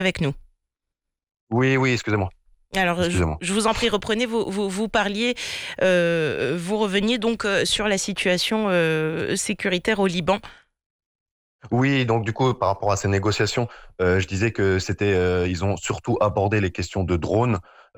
avec nous. Oui, oui, excusez-moi, Alors, excusez-moi. je vous en prie, reprenez. Vous parliez, vous reveniez donc sur la situation sécuritaire au Liban. Oui, donc du coup, par rapport à ces négociations, je disais que ils ont surtout abordé les questions de drones,